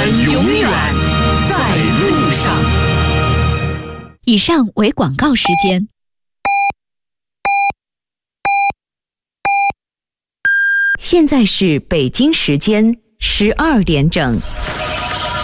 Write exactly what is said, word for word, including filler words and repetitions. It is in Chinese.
们永远在路上。 以上为广告时间。 现在是北京时间十二点整。